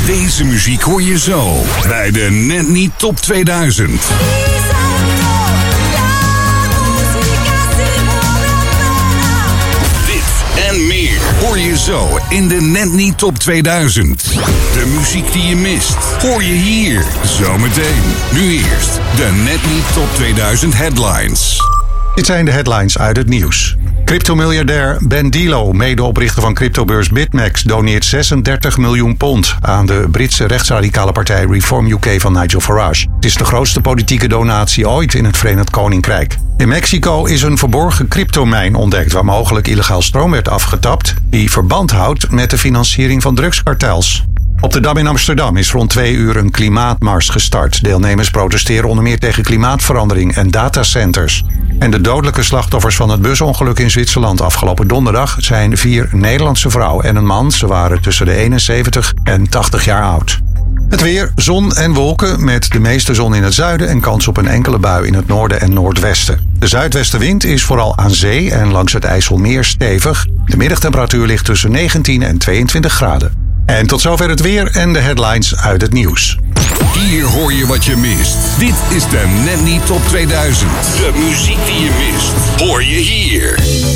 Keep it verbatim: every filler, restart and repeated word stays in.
Deze muziek hoor je zo bij de Net Niet Top tweeduizend. Dit en meer hoor je zo in de Net Niet Top tweeduizend. De muziek die je mist, hoor je hier zometeen. Nu eerst de Net Niet Top tweeduizend headlines. Dit zijn de headlines uit het nieuws. Cryptomiljardair Ben Dilo, medeoprichter van cryptobeurs BitMEX, doneert zesendertig miljoen pond aan de Britse rechtsradicale partij Reform U K van Nigel Farage. Het is de grootste politieke donatie ooit in het Verenigd Koninkrijk. In Mexico is een verborgen cryptomijn ontdekt waar mogelijk illegaal stroom werd afgetapt, die verband houdt met de financiering van drugskartels. Op de Dam in Amsterdam is rond twee uur een klimaatmars gestart. Deelnemers protesteren onder meer tegen klimaatverandering en datacenters. En de dodelijke slachtoffers van het busongeluk in Zwitserland afgelopen donderdag zijn vier Nederlandse vrouwen en een man. Ze waren tussen de eenenzeventig en tachtig jaar oud. Het weer, zon en wolken met de meeste zon in het zuiden en kans op een enkele bui in het noorden en noordwesten. De zuidwestenwind is vooral aan zee en langs het IJsselmeer stevig. De middagtemperatuur ligt tussen negentien en tweeëntwintig graden. En tot zover het weer en de headlines uit het nieuws. Hier hoor je wat je mist. Dit is de Net Niet Top tweeduizend. De muziek die je mist, hoor je hier.